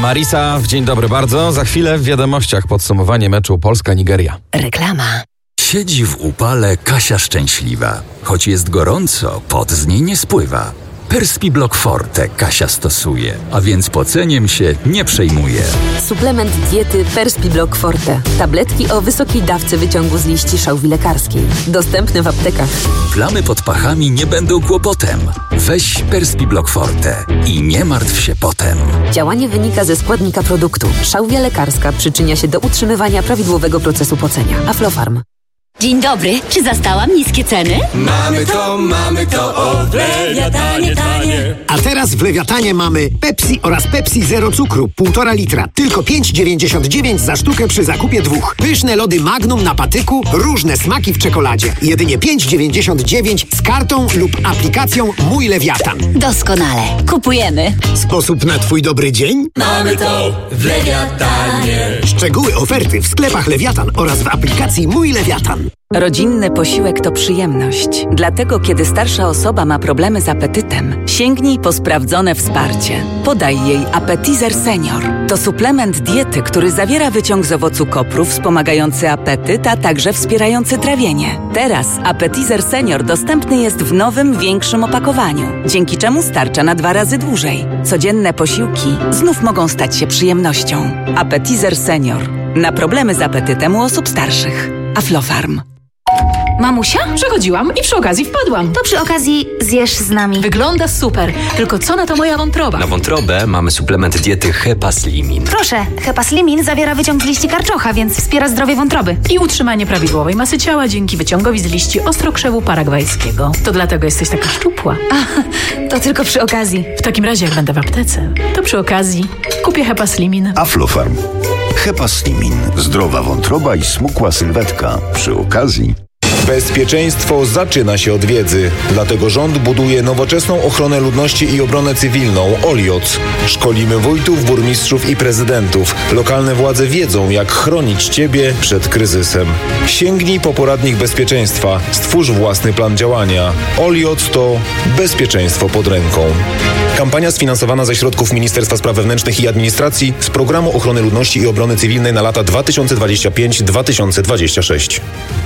Marisa, dzień dobry bardzo. Za chwilę w wiadomościach podsumowanie meczu Polska-Nigeria. Reklama. Siedzi w upale Kasia szczęśliwa. Choć jest gorąco, pot z niej nie spływa. Perspiblock Forte Kasia stosuje, a więc poceniem się nie przejmuje. Suplement diety Perspiblock Forte. Tabletki o wysokiej dawce wyciągu z liści szałwi lekarskiej. Dostępne w aptekach. Plamy pod pachami nie będą kłopotem. Weź Perspiblock Forte i nie martw się potem. Działanie wynika ze składnika produktu. Szałwia lekarska przyczynia się do utrzymywania prawidłowego procesu pocenia. Aflofarm. Dzień dobry, czy zastałam niskie ceny? Mamy to, o Lewiatanie tanie. A teraz w Lewiatanie mamy Pepsi oraz Pepsi Zero Cukru, 1,5 litra. Tylko 5,99 za sztukę przy zakupie 2. Pyszne lody Magnum na patyku, różne smaki w czekoladzie. Jedynie 5,99 z kartą lub aplikacją Mój Lewiatan. Doskonale, kupujemy. Sposób na Twój dobry dzień? Mamy to w Lewiatanie. Szczegóły oferty w sklepach Lewiatan oraz w aplikacji Mój Lewiatan. Rodzinny posiłek to przyjemność. Dlatego, kiedy starsza osoba ma problemy z apetytem, sięgnij po sprawdzone wsparcie. Podaj jej Appetizer Senior. To suplement diety, który zawiera wyciąg z owocu kopru wspomagający apetyt, a także wspierający trawienie. Teraz Appetizer Senior dostępny jest w nowym, większym opakowaniu, dzięki czemu starcza na 2 razy dłużej. Codzienne posiłki znów mogą stać się przyjemnością. Appetizer Senior. Na problemy z apetytem u osób starszych. Aflofarm. Mamusia? Przechodziłam i przy okazji wpadłam. To przy okazji zjesz z nami. Wygląda super, tylko co na to moja wątroba? Na wątrobę mamy suplement diety Hepaslimin. Proszę, Hepaslimin zawiera wyciąg z liści karczocha, więc wspiera zdrowie wątroby. I utrzymanie prawidłowej masy ciała dzięki wyciągowi z liści ostrokrzewu paragwajskiego. To dlatego jesteś taka szczupła. To tylko przy okazji. W takim razie, jak będę w aptece, to przy okazji kupię Hepaslimin. Aflofarm. Hepaslimin. Zdrowa wątroba i smukła sylwetka. Przy okazji. Bezpieczeństwo zaczyna się od wiedzy. Dlatego rząd buduje nowoczesną ochronę ludności i obronę cywilną OLIOC. Szkolimy wójtów, burmistrzów i prezydentów. Lokalne władze wiedzą, jak chronić Ciebie przed kryzysem. Sięgnij po poradnik bezpieczeństwa. Stwórz własny plan działania. OLIOC to bezpieczeństwo pod ręką. Kampania sfinansowana ze środków Ministerstwa Spraw Wewnętrznych i Administracji z Programu Ochrony Ludności i Obrony Cywilnej na lata 2025-2026.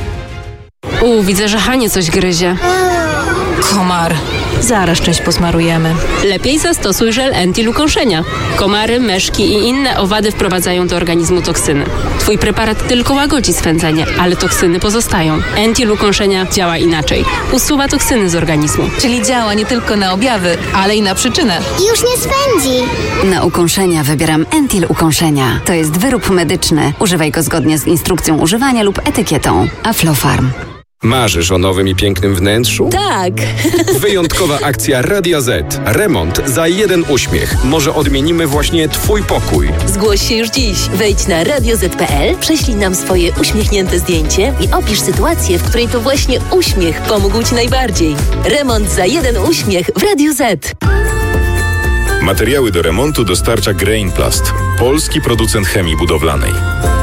Widzę, że Hanie coś gryzie. Komar. Zaraz część posmarujemy. Lepiej zastosuj żel Entil ukąszenia. Komary, myszki i inne owady wprowadzają do organizmu toksyny. Twój preparat tylko łagodzi swędzenie, ale toksyny pozostają. Entil ukąszenia działa inaczej. Usuwa toksyny z organizmu. Czyli działa nie tylko na objawy, ale i na przyczynę. Już nie swędzi. Na ukąszenia wybieram Entil ukąszenia. To jest wyrób medyczny. Używaj go zgodnie z instrukcją używania lub etykietą. Aflofarm. Marzysz o nowym i pięknym wnętrzu? Tak! Wyjątkowa akcja Radia Z. Remont za 1 uśmiech. Może odmienimy właśnie Twój pokój. Zgłoś się już dziś. Wejdź na radioz.pl, prześlij nam swoje uśmiechnięte zdjęcie i opisz sytuację, w której to właśnie uśmiech pomógł Ci najbardziej. Remont za 1 uśmiech w Radio Z. Materiały do remontu dostarcza Grainplast, polski producent chemii budowlanej.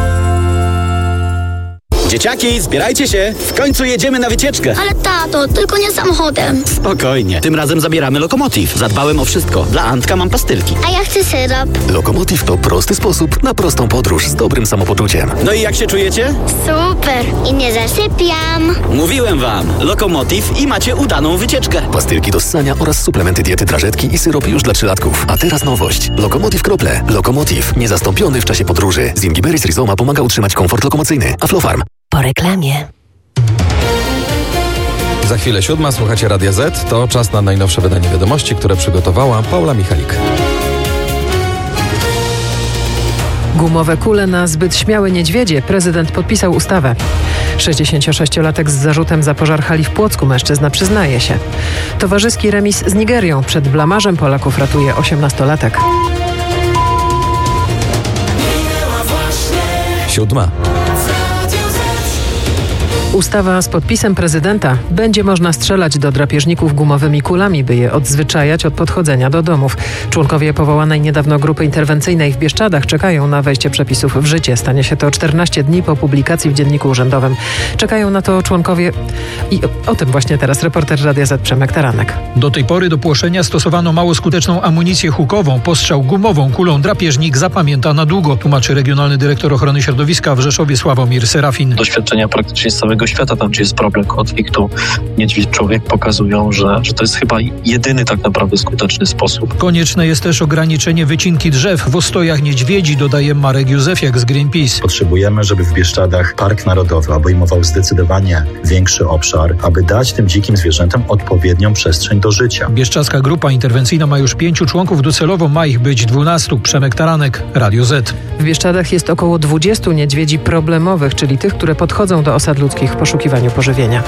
Dzieciaki, zbierajcie się! W końcu jedziemy na wycieczkę! Ale tato, tylko nie samochodem. Spokojnie, tym razem zabieramy Lokomotiv. Zadbałem o wszystko. Dla Antka mam pastylki. A ja chcę syrop. Lokomotiv to prosty sposób na prostą podróż z dobrym samopoczuciem. No i jak się czujecie? Super! I nie zasypiam. Mówiłem wam, Lokomotiv i macie udaną wycieczkę. Pastylki do ssania oraz suplementy diety drażetki i syrop już dla 3-latków. A teraz nowość. Lokomotiv krople. Lokomotiv. Niezastąpiony w czasie podróży. Z Zingiberis Rizoma pomaga utrzymać komfort lokomocyjny. Aflofarm. Po reklamie. Za chwilę 7, słuchacie Radia Z. To czas na najnowsze wydanie wiadomości, które przygotowała Paula Michalik. Gumowe kule na zbyt śmiałe niedźwiedzie. Prezydent podpisał ustawę. 66-latek z zarzutem za pożar hali w Płocku. Mężczyzna przyznaje się. Towarzyski remis z Nigerią. Przed blamażem Polaków ratuje 18-latek. 7. Ustawa z podpisem prezydenta. Będzie można strzelać do drapieżników gumowymi kulami, by je odzwyczajać od podchodzenia do domów. Członkowie powołanej niedawno grupy interwencyjnej w Bieszczadach czekają na wejście przepisów w życie. Stanie się to 14 dni po publikacji w Dzienniku Urzędowym. Czekają na to członkowie i o tym właśnie teraz reporter Radia Z Przemek Taranek. Do tej pory do płoszenia stosowano mało skuteczną amunicję hukową. Postrzał gumową kulą drapieżnik zapamięta na długo, tłumaczy regionalny dyrektor ochrony środowiska w Rzeszowie Sławomir Serafin. Doświadczenia praktycznie z całego świata, tam gdzie jest problem konfliktu niedźwiedź-człowiek, pokazują, że to jest chyba jedyny tak naprawdę skuteczny sposób. Konieczne jest też ograniczenie wycinki drzew w ostojach niedźwiedzi, dodaje Marek Józefiak z Greenpeace. Potrzebujemy, żeby w Bieszczadach Park Narodowy obejmował zdecydowanie większy obszar, aby dać tym dzikim zwierzętom odpowiednią przestrzeń do życia. Bieszczadzka grupa interwencyjna ma już 5 członków, docelowo ma ich być 12. Przemek Taranek, Radio Z. W Bieszczadach jest około 20 niedźwiedzi problemowych, czyli tych, które podchodzą do osad ludzkich w poszukiwaniu pożywienia.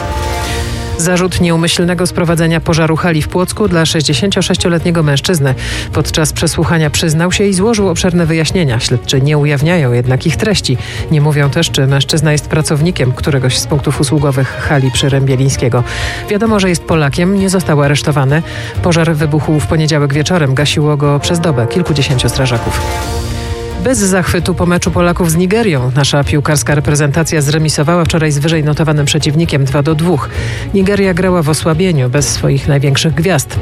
Zarzut nieumyślnego sprowadzenia pożaru hali w Płocku dla 66-letniego mężczyzny. Podczas przesłuchania przyznał się i złożył obszerne wyjaśnienia. Śledczy nie ujawniają jednak ich treści. Nie mówią też, czy mężczyzna jest pracownikiem któregoś z punktów usługowych hali przy Rębielińskiego. Wiadomo, że jest Polakiem, nie został aresztowany. Pożar wybuchł w poniedziałek wieczorem. Gasiło go przez dobę kilkudziesięciu strażaków. Bez zachwytu po meczu Polaków z Nigerią. Nasza piłkarska reprezentacja zremisowała wczoraj z wyżej notowanym przeciwnikiem 2-2. Nigeria grała w osłabieniu, bez swoich największych gwiazd.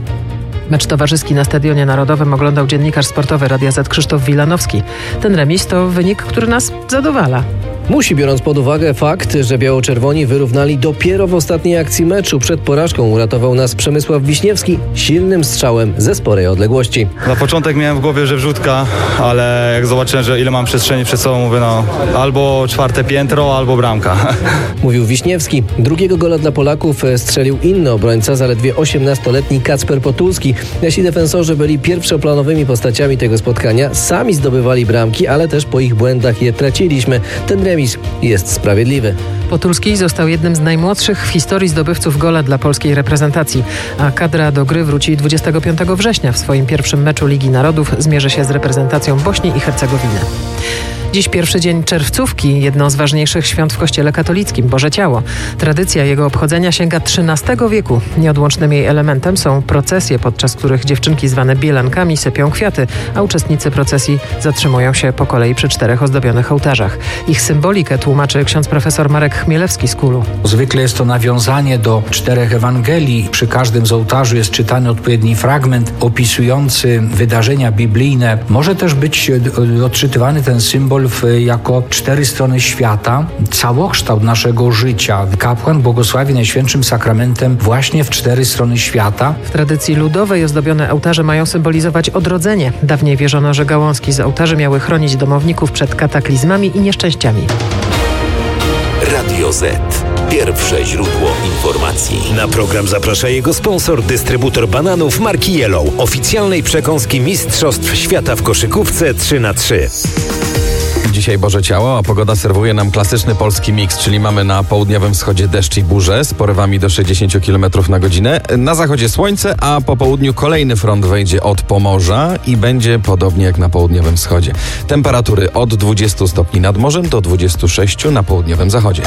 Mecz towarzyski na Stadionie Narodowym oglądał dziennikarz sportowy Radia Z Krzysztof Wilanowski. Ten remis to wynik, który nas zadowala. Musi, biorąc pod uwagę fakt, że biało-czerwoni wyrównali dopiero w ostatniej akcji meczu. Przed porażką uratował nas Przemysław Wiśniewski silnym strzałem ze sporej odległości. Na początek miałem w głowie, że wrzutka, ale jak zobaczyłem, że ile mam przestrzeni przed sobą, mówię, albo 4. piętro, albo bramka. Mówił Wiśniewski. Drugiego gola dla Polaków strzelił inny obrońca, zaledwie 18-letni Kacper Potulski. Nasi defensorzy byli pierwszoplanowymi postaciami tego spotkania. Sami zdobywali bramki, ale też po ich błędach je traciliśmy. Ten remis jest sprawiedliwy. Potulski został jednym z najmłodszych w historii zdobywców gola dla polskiej reprezentacji, a kadra do gry wróci 25 września. W swoim pierwszym meczu Ligi Narodów zmierzy się z reprezentacją Bośni i Hercegowiny. Dziś pierwszy dzień czerwcówki, jedno z ważniejszych świąt w Kościele katolickim, Boże Ciało. Tradycja jego obchodzenia sięga XIII wieku. Nieodłącznym jej elementem są procesje, podczas których dziewczynki zwane bielankami sypią kwiaty, a uczestnicy procesji zatrzymują się po kolei przy 4 ozdobionych ołtarzach. Ich symbolikę tłumaczy ksiądz profesor Marek Chmielewski z KUL-u. Zwykle jest to nawiązanie do 4 Ewangelii. Przy każdym z ołtarzy jest czytany odpowiedni fragment opisujący wydarzenia biblijne. Może też być odczytywany ten symbol jako 4 strony świata, całokształt naszego życia. Kapłan błogosławi Najświętszym Sakramentem właśnie w 4 strony świata. W tradycji ludowej ozdobione ołtarze mają symbolizować odrodzenie. Dawniej wierzono, że gałązki z ołtarzy miały chronić domowników przed kataklizmami i nieszczęściami. Radio Z. Pierwsze źródło informacji. Na program zaprasza jego sponsor, dystrybutor bananów marki Yellow, oficjalnej przekąski Mistrzostw Świata w koszykówce 3x3. Dzisiaj Boże Ciało, a pogoda serwuje nam klasyczny polski miks, czyli mamy na południowym wschodzie deszcz i burze z porywami do 60 km na godzinę. Na zachodzie słońce, a po południu kolejny front wejdzie od Pomorza i będzie podobnie jak na południowym wschodzie. Temperatury od 20 stopni nad morzem do 26 na południowym zachodzie.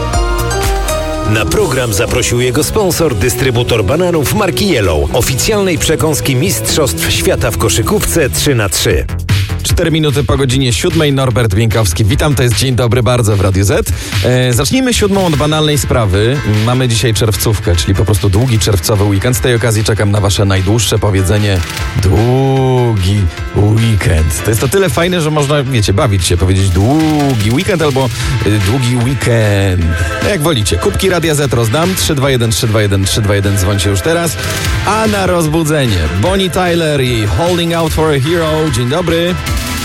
Na program zaprosił jego sponsor, dystrybutor bananów marki Yellow, oficjalnej przekąski Mistrzostw Świata w koszykówce 3x3. 4 minuty po godzinie 7. Norbert Bieńkowski. Witam, to jest Dzień Dobry bardzo w Radiu Z. Zacznijmy 7 od banalnej sprawy. Mamy dzisiaj czerwcówkę, czyli po prostu długi czerwcowy weekend. Z tej okazji czekam na wasze najdłuższe powiedzenie długi weekend. To jest to tyle fajne, że można, wiecie, bawić się, powiedzieć długi weekend albo długi weekend. No jak wolicie. Kubki Radia Z rozdam. 321 321 321. Dzwońcie już teraz. A na rozbudzenie Bonnie Tyler i Holding Out for a Hero. Dzień dobry.